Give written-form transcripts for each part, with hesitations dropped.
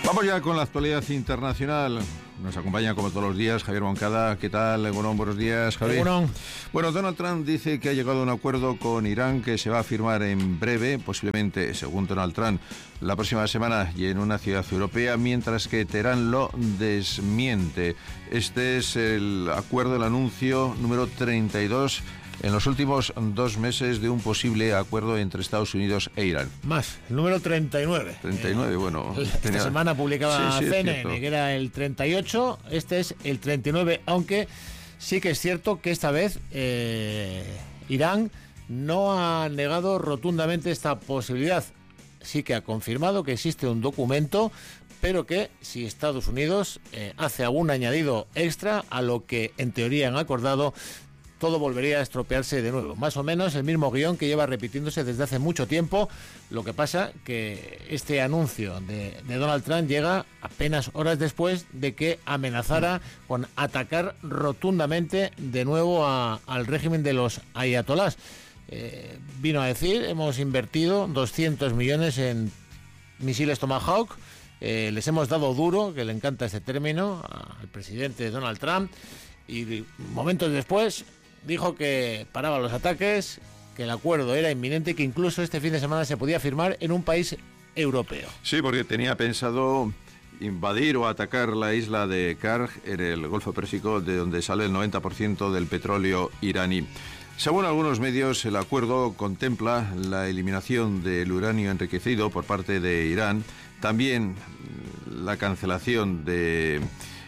Vamos ya con la actualidad internacional. Nos acompaña como todos los días Javier Moncada. ¿Qué tal, Egunon? Buenos días, Javier. Egunon. Bueno, Donald Trump dice que ha llegado a un acuerdo con Irán que se va a firmar en breve, posiblemente, según Donald Trump, la próxima semana y en una ciudad europea, mientras que Teherán lo desmiente. Este es el acuerdo, el anuncio número 32 en los últimos 2 meses de un posible acuerdo entre Estados Unidos e Irán. Más, el número 39. 39, bueno. Esta semana publicaba sí, CNN, que era el 38, este es el 39, aunque sí que es cierto que esta vez Irán no ha negado rotundamente esta posibilidad. Sí que ha confirmado que existe un documento, pero que si Estados Unidos hace algún añadido extra a lo que en teoría han acordado, todo volvería a estropearse de nuevo. Más o menos el mismo guión que lleva repitiéndose desde hace mucho tiempo. Lo que pasa que este anuncio de Donald Trump llega apenas horas después de que amenazara con atacar rotundamente de nuevo al régimen de los ayatolás. Vino a decir, hemos invertido 200 millones en misiles Tomahawk. Les hemos dado duro, que le encanta este término, al presidente Donald Trump. Y momentos después dijo que paraba los ataques, que el acuerdo era inminente y que incluso este fin de semana se podía firmar en un país europeo. Sí, porque tenía pensado invadir o atacar la isla de Karg en el Golfo Pérsico, de donde sale el 90% del petróleo iraní. Según algunos medios, el acuerdo contempla la eliminación del uranio enriquecido por parte de Irán, también la cancelación de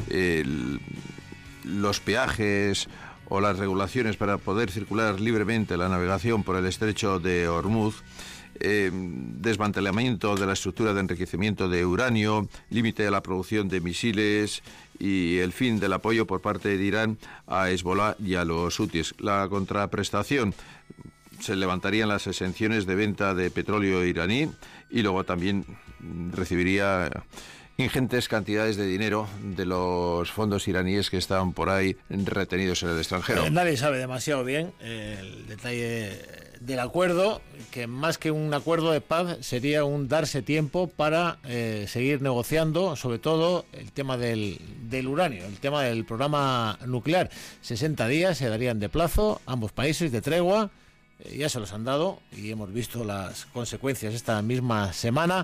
los peajes o las regulaciones para poder circular libremente la navegación por el estrecho de Hormuz, desmantelamiento de la estructura de enriquecimiento de uranio, límite a la producción de misiles y el fin del apoyo por parte de Irán a Hezbollah y a los hutíes. La contraprestación: se levantarían las exenciones de venta de petróleo iraní y luego también recibiría ingentes cantidades de dinero de los fondos iraníes que estaban por ahí retenidos en el extranjero. Nadie sabe demasiado bien el detalle del acuerdo, que más que un acuerdo de paz sería un darse tiempo para seguir negociando, sobre todo el tema del uranio, el tema del programa nuclear. 60 días se darían de plazo, ambos países de tregua. Ya se los han dado y hemos visto las consecuencias esta misma semana.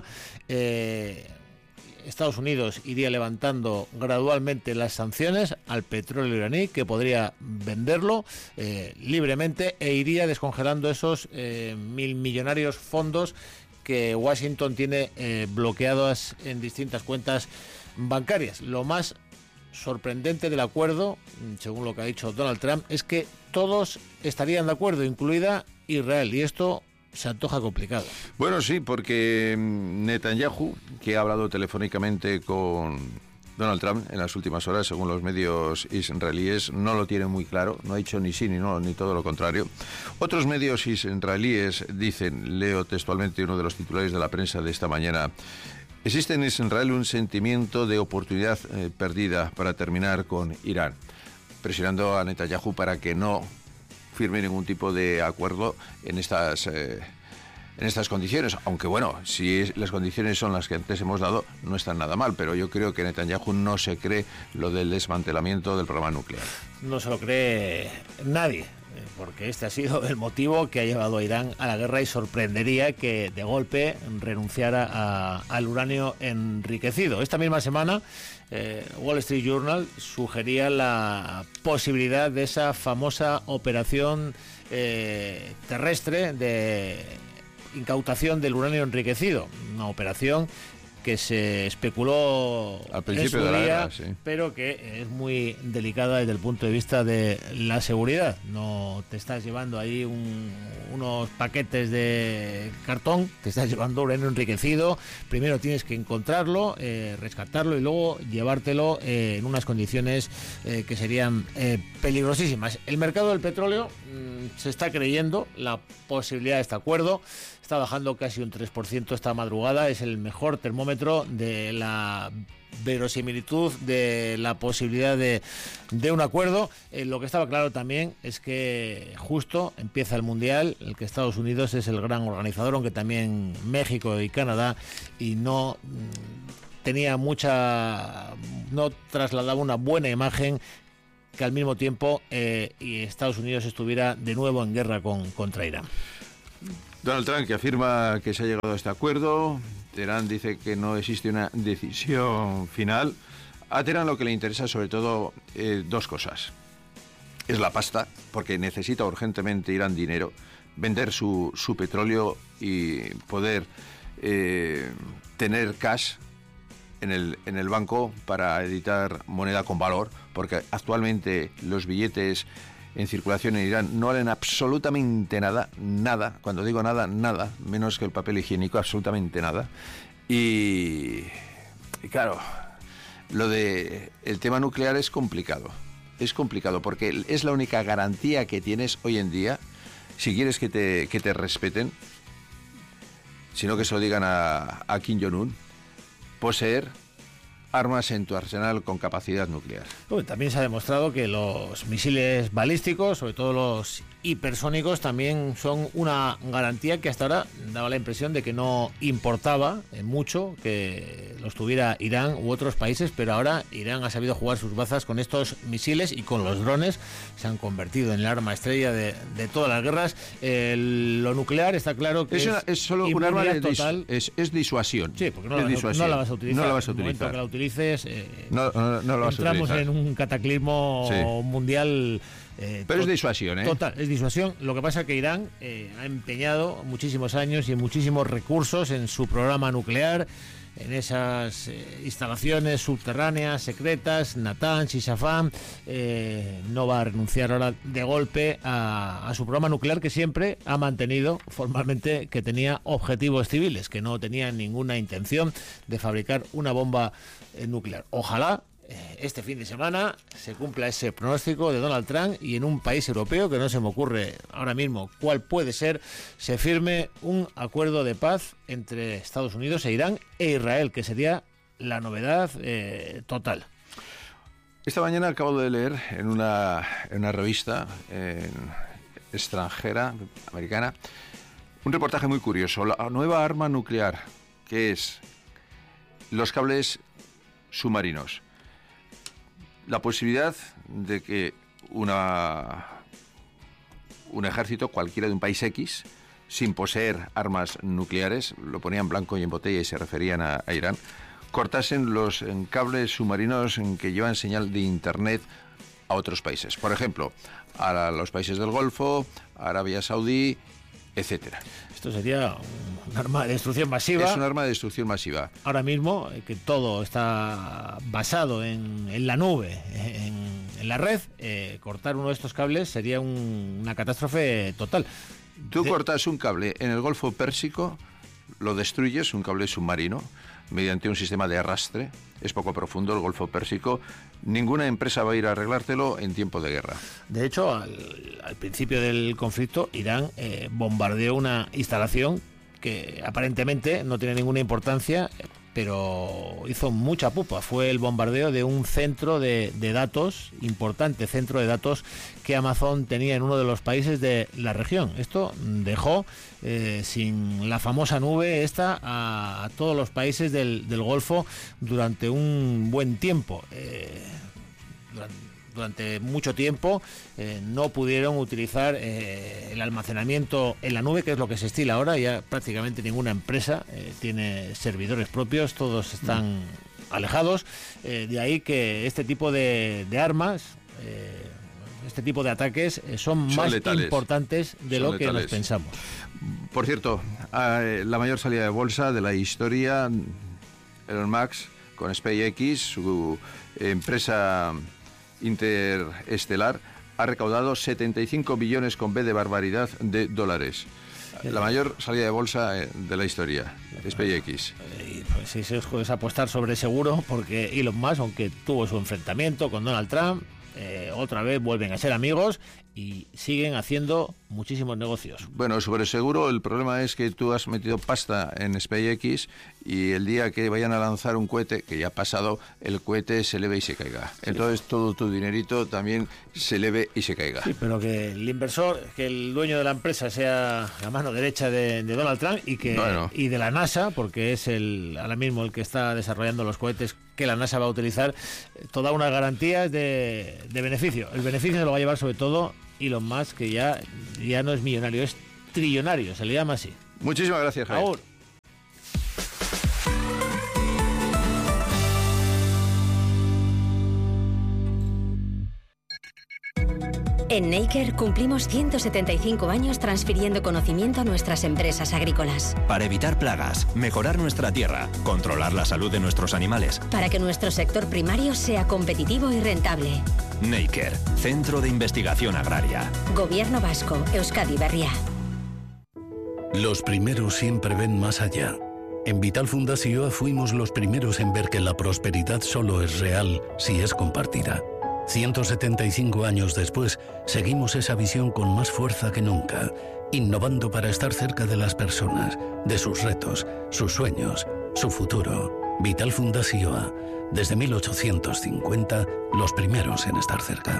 Estados Unidos iría levantando gradualmente las sanciones al petróleo iraní, que podría venderlo libremente, e iría descongelando esos millonarios fondos que Washington tiene bloqueados en distintas cuentas bancarias. Lo más sorprendente del acuerdo, según lo que ha dicho Donald Trump, es que todos estarían de acuerdo, incluida Israel, y esto se antoja complicado. Bueno, sí, porque Netanyahu, que ha hablado telefónicamente con Donald Trump en las últimas horas, según los medios israelíes, no lo tiene muy claro, no ha dicho ni sí ni no, ni todo lo contrario. Otros medios israelíes dicen, leo textualmente uno de los titulares de la prensa de esta mañana: existe en Israel un sentimiento de oportunidad perdida para terminar con Irán, presionando a Netanyahu para que no firme ningún tipo de acuerdo en estas condiciones, aunque bueno, si las condiciones son las que antes hemos dado, no están nada mal, pero yo creo que Netanyahu no se cree lo del desmantelamiento del programa nuclear. No se lo cree nadie, porque este ha sido el motivo que ha llevado a Irán a la guerra, y sorprendería que de golpe renunciara al uranio enriquecido. Esta misma semana Wall Street Journal sugería la posibilidad de esa famosa operación terrestre de incautación del uranio enriquecido, una operación que se especuló al principio de la guerra, sí, pero que es muy delicada desde el punto de vista de la seguridad. No te estás llevando ahí unos paquetes de cartón, te estás llevando uranio enriquecido. Primero tienes que encontrarlo, rescatarlo y luego llevártelo en unas condiciones que serían peligrosísimas. El mercado del petróleo se está creyendo la posibilidad de este acuerdo. Está bajando casi un 3% esta madrugada. Es el mejor termómetro de la verosimilitud de la posibilidad de un acuerdo. Lo que estaba claro también es que justo empieza el Mundial, el que Estados Unidos es el gran organizador, aunque también México y Canadá, y no no trasladaba una buena imagen que al mismo tiempo y Estados Unidos estuviera de nuevo en guerra contra Irán. Donald Trump, que afirma que se ha llegado a este acuerdo. Teherán dice que no existe una decisión final. A Teherán lo que le interesa sobre todo dos cosas. Es la pasta, porque necesita urgentemente Irán dinero, vender su petróleo y poder tener cash en el banco para editar moneda con valor, porque actualmente los billetes en circulación en Irán no valen absolutamente nada, cuando digo nada, menos que el papel higiénico, absolutamente nada. Y claro, lo de el tema nuclear es complicado porque es la única garantía que tienes hoy en día, si quieres que te respeten, sino que se lo digan a Kim Jong-un, poseer armas en tu arsenal con capacidad nuclear. También se ha demostrado que los misiles balísticos, sobre todo los hipersónicos, también son una garantía que hasta ahora daba la impresión de que no importaba mucho que los tuviera Irán u otros países, pero ahora Irán ha sabido jugar sus bazas con estos misiles y con los drones. Se han convertido en el arma estrella de todas las guerras. Lo nuclear está claro que es solo un arma total. Es disuasión. Sí, porque no la vas a utilizar. No la vas a utilizar. En el momento que la utilices, no la vas a entramos utilizar. en un cataclismo mundial. Pero es disuasión, ¿eh? Total, es disuasión. Lo que pasa es que Irán ha empeñado muchísimos años y muchísimos recursos en su programa nuclear, en esas instalaciones subterráneas, secretas, Natanz y Safam. No va a renunciar ahora de golpe a su programa nuclear, que siempre ha mantenido formalmente que tenía objetivos civiles, que no tenía ninguna intención de fabricar una bomba nuclear. Ojalá este fin de semana se cumpla ese pronóstico de Donald Trump y en un país europeo, que no se me ocurre ahora mismo cuál puede ser, se firme un acuerdo de paz entre Estados Unidos e Irán e Israel, que sería la novedad total. Esta mañana acabo de leer en una revista extranjera, americana, un reportaje muy curioso. La nueva arma nuclear, que es los cables submarinos. La posibilidad de que un ejército cualquiera de un país X, sin poseer armas nucleares, lo ponían blanco y en botella y se referían a Irán, cortasen los cables submarinos que llevan señal de Internet a otros países. Por ejemplo, a los países del Golfo, Arabia Saudí, etcétera. Esto sería un arma de destrucción masiva. Es un arma de destrucción masiva. Ahora mismo, que todo está basado en la nube, en la red, cortar uno de estos cables sería una catástrofe total. Tú cortas un cable en el Golfo Pérsico, lo destruyes, un cable submarino, mediante un sistema de arrastre. Es poco profundo el Golfo Pérsico. Ninguna empresa va a ir a arreglártelo en tiempo de guerra. De hecho, al principio del conflicto, Irán bombardeó una instalación que aparentemente no tiene ninguna importancia, pero hizo mucha pupa. Fue el bombardeo de un centro de datos, importante centro de datos, que Amazon tenía en uno de los países de la región. Esto dejó sin la famosa nube esta a todos los países del Golfo durante un buen tiempo. Durante mucho tiempo no pudieron utilizar el almacenamiento en la nube, que es lo que se estila ahora. Ya prácticamente ninguna empresa tiene servidores propios, todos están alejados. De ahí que este tipo de armas, este tipo de ataques son más letales, importantes de lo que nos pensamos. Por cierto, la mayor salida de bolsa de la historia, Elon Musk con SpaceX, su empresa interestelar, ha recaudado 75 billones con B de barbaridad de dólares. La mayor salida de bolsa de la historia, SpaceX. Pues sí, se os apostar sobre seguro, porque Elon Musk, aunque tuvo su enfrentamiento con Donald Trump, otra vez vuelven a ser amigos y siguen haciendo muchísimos negocios. Bueno, sobre el seguro, el problema es que tú has metido pasta en SpaceX y el día que vayan a lanzar un cohete, que ya ha pasado, el cohete se eleve y se caiga. Sí. Entonces todo tu dinerito también se eleve y se caiga. Sí, pero que el inversor, que el dueño de la empresa sea la mano derecha de Donald Trump y de la NASA, porque es ahora mismo el que está desarrollando los cohetes que la NASA va a utilizar, toda una garantía de beneficio. El beneficio se lo va a llevar sobre todo Elon Musk, que ya no es millonario, es trillonario, se le llama así. Muchísimas gracias, Javier. Agur. En Neiker cumplimos 175 años transfiriendo conocimiento a nuestras empresas agrícolas. Para evitar plagas, mejorar nuestra tierra, controlar la salud de nuestros animales. Para que nuestro sector primario sea competitivo y rentable. Neiker, Centro de Investigación Agraria. Gobierno Vasco, Euskadi Berria. Los primeros siempre ven más allá. En Vital Fundazioa fuimos los primeros en ver que la prosperidad solo es real si es compartida. 175 años después, seguimos esa visión con más fuerza que nunca, innovando para estar cerca de las personas, de sus retos, sus sueños, su futuro. Vital Fundazioa, desde 1850, los primeros en estar cerca.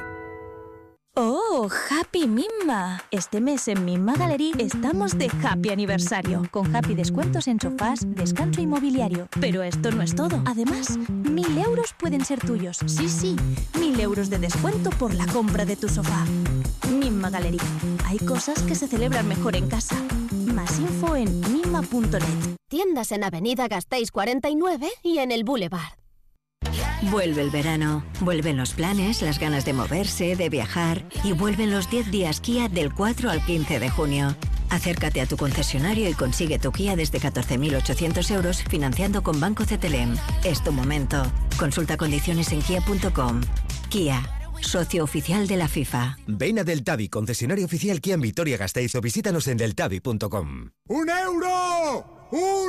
¡Oh, Happy Mimma! Este mes en Mimma Gallery estamos de Happy Aniversario, con Happy descuentos en sofás, descanso y mobiliario. Pero esto no es todo. Además, 1.000 euros pueden ser tuyos. Sí, 1.000 euros de descuento por la compra de tu sofá. Mimma Gallery. Hay cosas que se celebran mejor en casa. Más info en mimma.net. Tiendas en Avenida Gasteiz 49 y en el Boulevard. Vuelve el verano, vuelven los planes, las ganas de moverse, de viajar y vuelven los 10 días Kia del 4 al 15 de junio. Acércate a tu concesionario y consigue tu Kia desde 14.800 euros financiando con Banco CTLM. Es tu momento. Consulta condiciones en kia.com. Kia, socio oficial de la FIFA. Ven a Deltavi, concesionario oficial Kia en Vitoria-Gasteiz o visítanos en deltavi.com. ¡1 euro! ¡1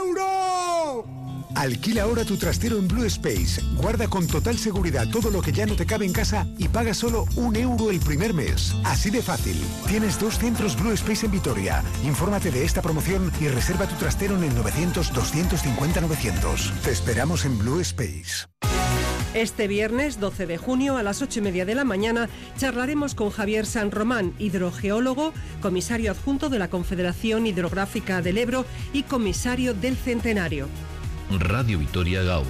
euro! Alquila ahora tu trastero en Blue Space. Guarda con total seguridad todo lo que ya no te cabe en casa y paga solo 1 euro el primer mes. Así de fácil. Tienes 2 centros Blue Space en Vitoria. Infórmate de esta promoción y reserva tu trastero en el 900-250-900. Te esperamos en Blue Space. Este viernes 12 de junio a las 8:30 de la mañana charlaremos con Javier San Román, hidrogeólogo, comisario adjunto de la Confederación Hidrográfica del Ebro y comisario del Centenario. Radio Vitoria Gau.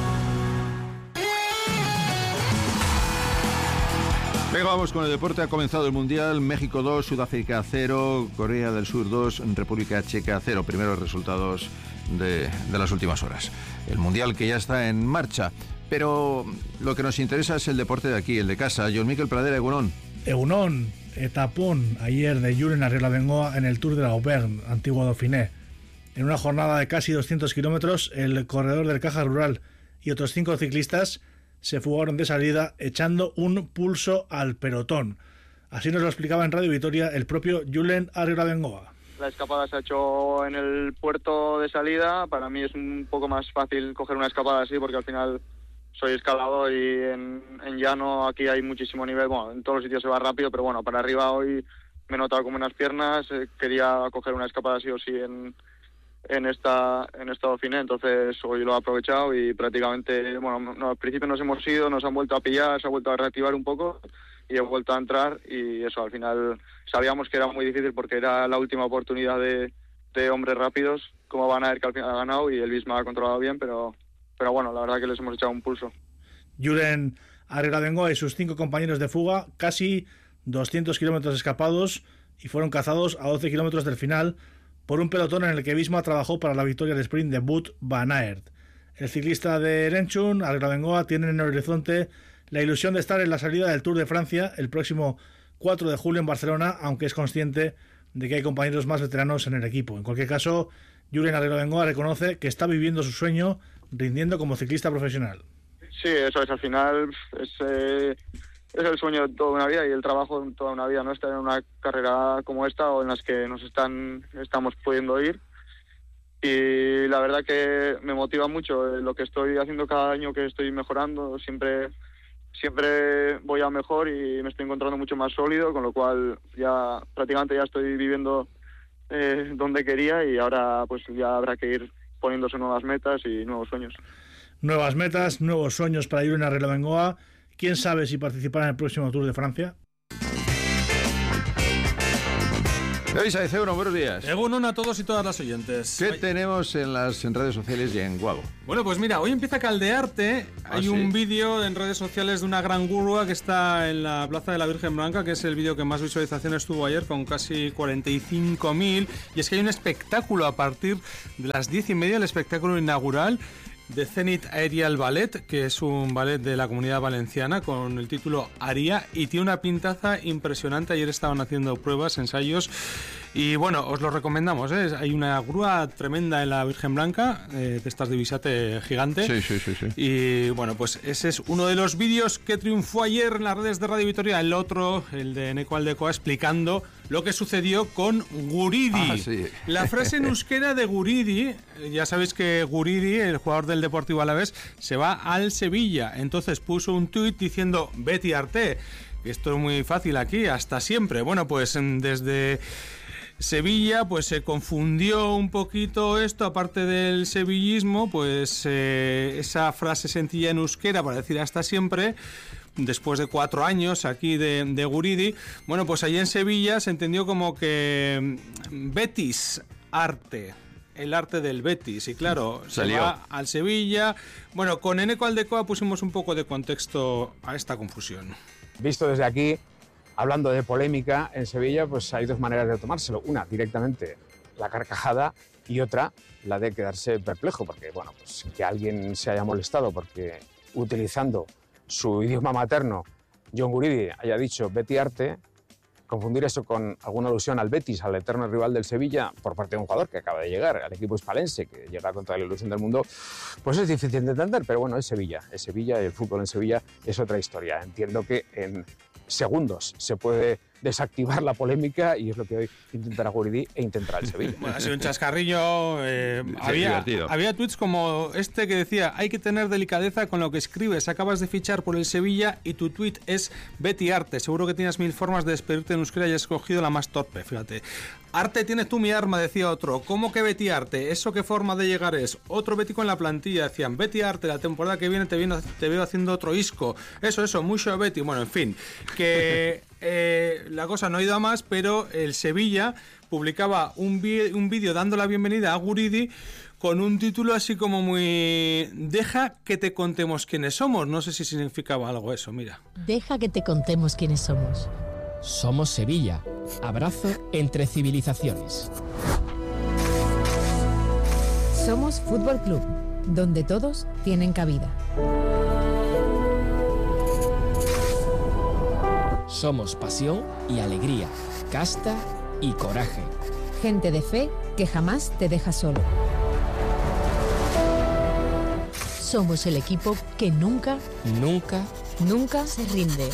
Venga, vamos con el deporte. Ha comenzado el Mundial. México 2, Sudáfrica 0, Corea del Sur 2, República Checa 0. Primeros resultados de las últimas horas. El Mundial que ya está en marcha. Pero lo que nos interesa es el deporte de aquí, el de casa. John Miquel Pradera, Egunon. Egunon, etapón ayer de Julen Arriola-Bengoa en el Tour de la Auvergne, antiguo Dauphiné. En una jornada de casi 200 kilómetros, el corredor del Caja Rural y otros 5 ciclistas se fugaron de salida echando un pulso al pelotón. Así nos lo explicaba en Radio Vitoria el propio Julen Arriola-Bengoa. La escapada se ha hecho en el puerto de salida. Para mí es un poco más fácil coger una escapada así porque al final soy escalador y en llano aquí hay muchísimo nivel. Bueno, en todos los sitios se va rápido, pero bueno, para arriba hoy me he notado como unas piernas. Quería coger una escapada sí o sí en esta Dauphiné, entonces hoy lo he aprovechado y prácticamente, bueno, no, al principio nos hemos ido, nos han vuelto a pillar, se ha vuelto a reactivar un poco y he vuelto a entrar y eso, al final sabíamos que era muy difícil porque era la última oportunidad de hombres rápidos como Van Aert, que al final ha ganado y el Visma ha controlado bien, pero bueno, la verdad que les hemos echado un pulso. Julen Arriola-Bengoa y sus 5 compañeros de fuga, casi 200 kilómetros escapados y fueron cazados a 12 kilómetros del final por un pelotón en el que Visma trabajó para la victoria del sprint de Wout van Aert. El ciclista de Erenchun, Arriola-Bengoa, tiene en el horizonte la ilusión de estar en la salida del Tour de Francia el próximo 4 de julio en Barcelona, aunque es consciente de que hay compañeros más veteranos en el equipo. En cualquier caso, Julen Arriola-Bengoa reconoce que está viviendo su sueño rindiendo como ciclista profesional. Sí, eso es, al final es el sueño de toda una vida y el trabajo de toda una vida, no estar en una carrera como esta o en las que estamos pudiendo ir. Y la verdad que me motiva mucho lo que estoy haciendo cada año, que estoy mejorando. Siempre siempre voy a mejor y me estoy encontrando mucho más sólido, con lo cual ya prácticamente ya estoy viviendo donde quería, y ahora pues ya habrá que ir poniéndose nuevas metas y nuevos sueños. Nuevas metas, nuevos sueños para Julen Arredobengoa. ¿Quién sabe si participará en el próximo Tour de Francia? David Sáez, buenos días. Egunon a todos y todas las oyentes. ¿Qué tenemos en las redes sociales y en Guago? Bueno, pues mira, hoy empieza a caldearte. Hay un vídeo en redes sociales de una gran grúa que está en la Plaza de la Virgen Blanca, que es el vídeo que más visualizaciones tuvo ayer, con casi 45.000. Y es que hay un espectáculo a partir de las 10:30, el espectáculo inaugural de Zenit Aerial Ballet, que es un ballet de la Comunidad Valenciana con el título Aria, y tiene una pintaza impresionante. Ayer estaban haciendo pruebas, ensayos, y bueno, os lo recomendamos, ¿eh? Hay una grúa tremenda en la Virgen Blanca, de estas de bisate gigante. Sí. Y bueno, pues ese es uno de los vídeos que triunfó ayer en las redes de Radio Vitoria. El otro, el de Neko Aldecoa, explicando lo que sucedió con Guridi. Sí. La frase en euskera de Guridi, ya sabéis que Guridi, el jugador del Deportivo Alavés, se va al Sevilla. Entonces puso un tuit diciendo Beti arte, que esto es muy fácil aquí, hasta siempre. Bueno, pues desde Sevilla pues se confundió un poquito esto, aparte del sevillismo, pues esa frase sencilla en euskera para decir hasta siempre, después de 4 años aquí de Guridi, bueno, pues allí en Sevilla se entendió como que Betis arte, el arte del Betis, y claro, se va al Sevilla. Bueno, con Eneko Aldecoa pusimos un poco de contexto a esta confusión. Visto desde aquí, hablando de polémica en Sevilla, pues hay 2 maneras de tomárselo. Una, directamente la carcajada, y otra, la de quedarse perplejo, porque bueno, pues que alguien se haya molestado porque utilizando su idioma materno, Jon Guridi, haya dicho Beti arte, confundir eso con alguna alusión al Betis, al eterno rival del Sevilla, por parte de un jugador que acaba de llegar al equipo hispalense, que llega con toda la ilusión del mundo, pues es difícil de entender, pero bueno, es Sevilla, y el fútbol en Sevilla es otra historia. Entiendo que en segundos se puede desactivar la polémica, y es lo que hoy intentará Guridi e intentará el Sevilla. Bueno, ha sido un chascarrillo. Había tweets como este que decía: hay que tener delicadeza con lo que escribes, acabas de fichar por el Sevilla y tu tweet es Beti arte, seguro que tienes 1000 formas de despedirte en euskera y has escogido la más torpe, fíjate. Arte tienes tú mi arma, decía otro. ¿Cómo que Beti arte? ¿Eso qué forma de llegar es? Otro bético en la plantilla, decían Beti arte, la temporada que viene te veo haciendo otro isco. Eso, mucho Beti. Bueno, en fin, que la cosa no ha ido a más, pero el Sevilla publicaba un vídeo dando la bienvenida a Guridi con un título así como muy... Deja que te contemos quiénes somos. No sé si significaba algo eso, mira. Deja que te contemos quiénes somos. Somos Sevilla. Abrazo entre civilizaciones. Somos Fútbol Club, donde todos tienen cabida. Somos pasión y alegría, casta y coraje. Gente de fe que jamás te deja solo. Somos el equipo que nunca se rinde.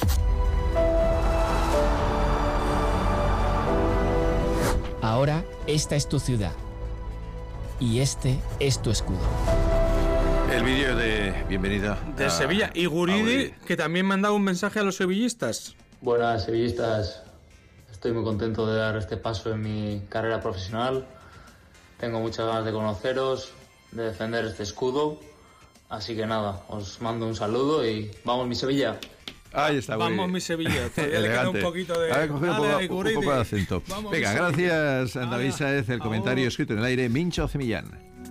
Ahora esta es tu ciudad y este es tu escudo. El vídeo de bienvenida de Sevilla. Y Guridi, que también mandaba un mensaje a los sevillistas. Buenas, sevillistas. Estoy muy contento de dar este paso en mi carrera profesional. Tengo muchas ganas de conoceros, de defender este escudo. Así que nada, os mando un saludo y vamos mi Sevilla. Ahí está, vamos mi Sevilla. Todavía le queda un poquito de... un poco de acento. Vamos, venga, gracias David Sáez. El comentario escrito en el aire, Mincho Cemillán.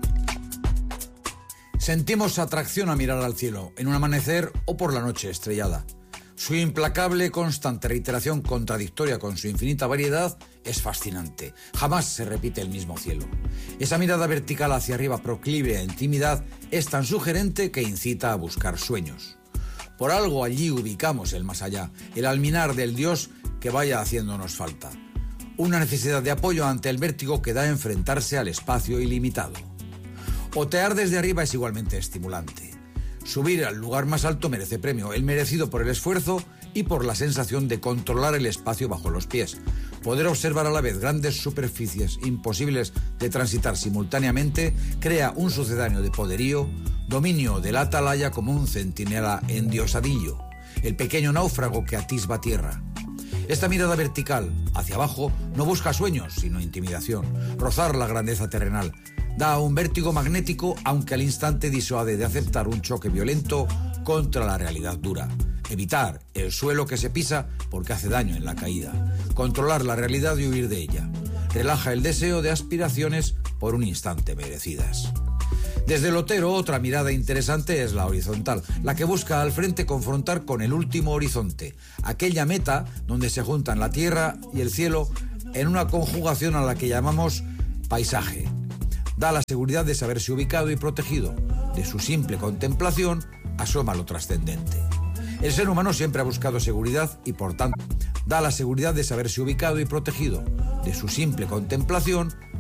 Sentimos atracción a mirar al cielo, en un amanecer o por la noche estrellada. Su implacable, constante reiteración contradictoria con su infinita variedad es fascinante. Jamás se repite el mismo cielo. Esa mirada vertical hacia arriba, proclive a intimidad, es tan sugerente que incita a buscar sueños. Por algo allí ubicamos el más allá, el alminar del Dios que vaya haciéndonos falta. Una necesidad de apoyo ante el vértigo que da a enfrentarse al espacio ilimitado. Otear desde arriba es igualmente estimulante. Subir al lugar más alto merece premio, el merecido por el esfuerzo y por la sensación de controlar el espacio bajo los pies. Poder observar a la vez grandes superficies imposibles de transitar simultáneamente crea un sucedáneo de poderío dominio del atalaya como un centinela endiosadillo, el pequeño náufrago que atisba tierra. Esta mirada vertical, hacia abajo, no busca sueños, sino intimidación, rozar la grandeza terrenal. Da un vértigo magnético, aunque al instante disuade de aceptar un choque violento contra la realidad dura. Evitar el suelo que se pisa porque hace daño en la caída. Controlar la realidad y huir de ella. Relaja el deseo de aspiraciones por un instante merecidas. Desde el Otero, otra mirada interesante es la horizontal, la que busca al frente confrontar con el último horizonte, aquella meta donde se juntan la tierra y el cielo en una conjugación a la que llamamos paisaje. Da la seguridad de saberse ubicado y protegido. De su simple contemplación asoma lo trascendente. El ser humano siempre ha buscado seguridad y, por tanto, da la seguridad de saberse ubicado y protegido. De su simple contemplación